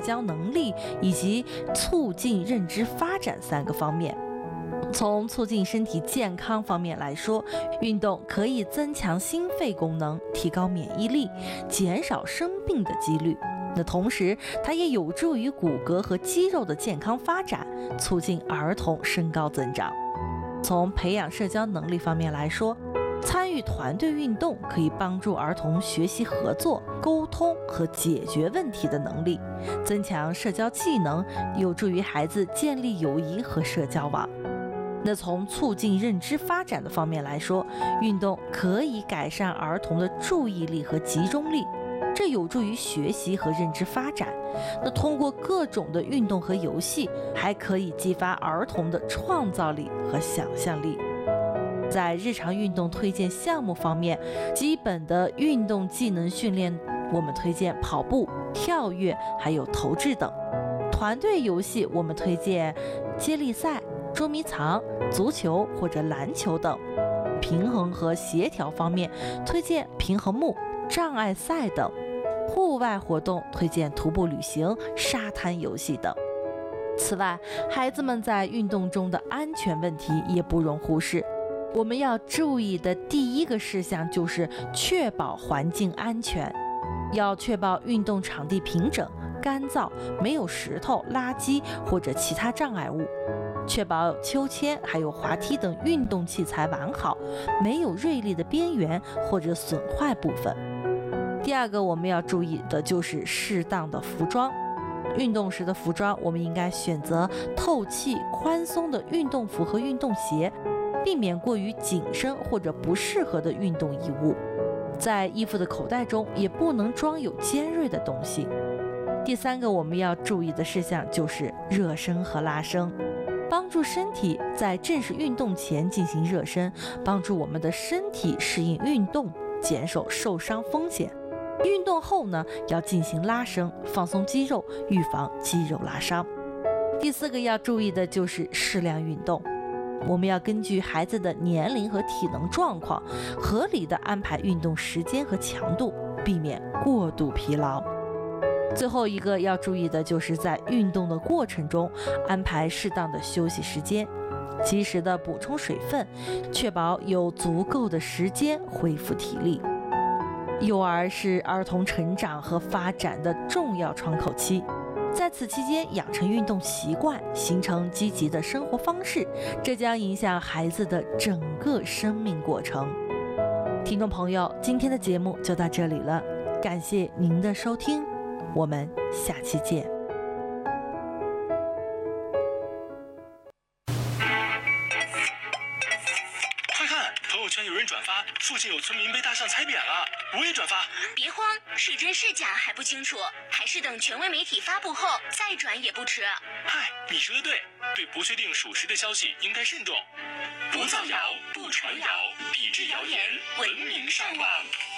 交能力以及促进认知发展3个方面。从促进身体健康方面来说，运动可以增强心肺功能，提高免疫力，减少生病的几率。那同时，它也有助于骨骼和肌肉的健康发展，促进儿童身高增长。从培养社交能力方面来说，参与团队运动可以帮助儿童学习合作、沟通和解决问题的能力，增强社交技能，有助于孩子建立友谊和社交网。那从促进认知发展的方面来说，运动可以改善儿童的注意力和集中力，这有助于学习和认知发展。那通过各种的运动和游戏，还可以激发儿童的创造力和想象力。在日常运动推荐项目方面，基本的运动技能训练，我们推荐跑步、跳跃，还有投掷等。团队游戏，我们推荐接力赛、捉迷藏、足球或者篮球等。平衡和协调方面，推荐平衡木、障碍赛等。户外活动推荐徒步旅行、沙滩游戏等。此外，孩子们在运动中的安全问题也不容忽视。我们要注意的第一个事项就是确保环境安全，要确保运动场地平整、干燥，没有石头、垃圾或者其他障碍物，确保秋千还有滑梯等运动器材完好，没有锐利的边缘或者损坏部分。第二个我们要注意的就是适当的服装。运动时的服装，我们应该选择透气、宽松的运动服和运动鞋，避免过于紧身或者不适合的运动衣物。在衣服的口袋中也不能装有尖锐的东西。第三个我们要注意的事项就是热身和拉伸，帮助身体在正式运动前进行热身，帮助我们的身体适应运动，减少受伤风险。运动后呢，要进行拉伸，放松肌肉，预防肌肉拉伤。第四个要注意的就是适量运动，我们要根据孩子的年龄和体能状况，合理的安排运动时间和强度，避免过度疲劳。最后一个要注意的就是在运动的过程中安排适当的休息时间，及时的补充水分，确保有足够的时间恢复体力。幼儿是儿童成长和发展的重要窗口期，在此期间养成运动习惯，形成积极的生活方式，这将影响孩子的整个生命过程。听众朋友，今天的节目就到这里了，感谢您的收听，我们下期见。 朋友圈有人转发，附近有村民被大象踩扁了，我也转发。 别慌，是真是假还不清楚，还是等权威媒体发布后再转也不迟。 嗨，你说的对，对不确定属实的消息应该慎重， 不造谣，不传谣，抵制谣言，文明上网。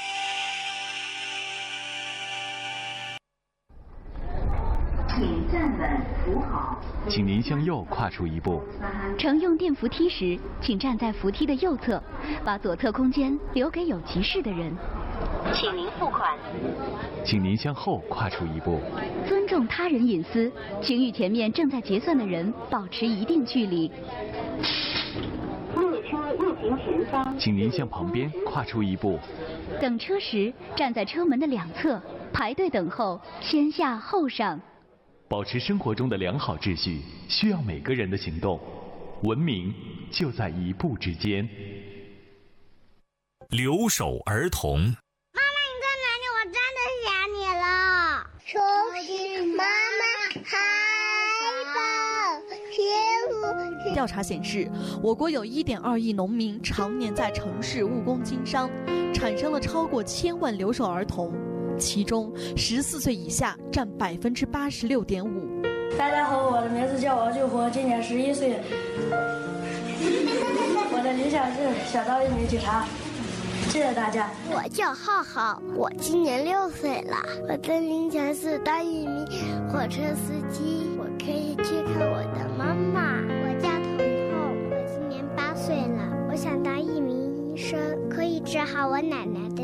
请站稳扶好， 请您向右跨出一步。 乘用电扶梯时，请站在扶梯的右侧，把左侧空间留给有急事的人。 请您付款。 请您向后跨出一步。 尊重他人隐私，请与前面正在结算的人保持一定距离。 列车运行前方， 请您向旁边跨出一步。 等车时，站在车门的两侧，排队等候，先下后上。 保持生活中的良好秩序，需要每个人的行动。文明就在一步之间。 留守儿童。 妈妈，你在哪里？我真的想你了。收拾妈妈，海报，贴调查显示，我国有1.2亿农民常年在城市务工经商，产生了超过1000万留守儿童。其中14岁以下占86.5%。 大家好，我的名字叫王救国，今年11岁。我的理想是想当一名警察。谢谢大家。 我叫浩浩，我今年6岁了。我的理想是当一名火车司机，我可以去看我的妈妈。我叫彤彤，我今年8岁了。我想当一名医生，可以治好我奶奶的